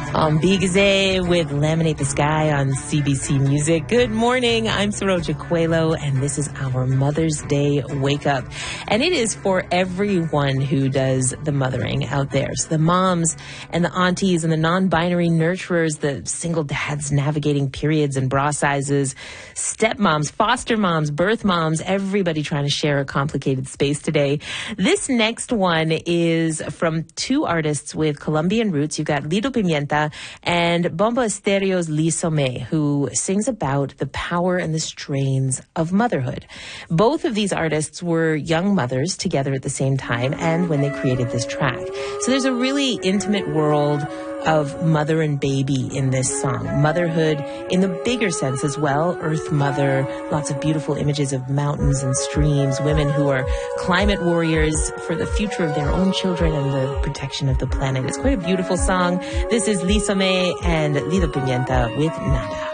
On Bigze with Laminate the Sky on CBC Music. Good morning. I'm Saroja Coelho, and this is our Mother's Day Wake Up. And it is for everyone who does the mothering out there. So the moms and the aunties and the non-binary nurturers, the single dads navigating periods and bra sizes, stepmoms, foster moms, birth moms, everybody trying to share a complicated space today. This next one is from two artists with Colombian roots. You've got Lido Pimienta and Bomba Estereo's Lisomé, who sings about the power and the strains of motherhood. Both of these artists were young mothers together at the same time and when they created this track. So there's a really intimate world of mother and baby in this song. Motherhood in the bigger sense as well. Earth Mother, lots of beautiful images of mountains and streams, women who are climate warriors for the future of their own children and the protection of the planet. It's quite a beautiful song. This is Lisomé and Lido Pimienta with Nada.